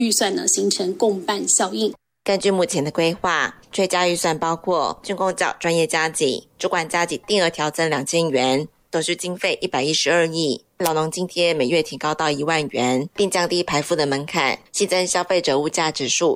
预算呢形成共伴效应。 根据目前的规划，追加预算包括竣工缴专业加给、主管加给定额调增2000元，董事经费112亿，老农津贴每月提高到1万元，并降低排付的门槛，新增消费者物价指数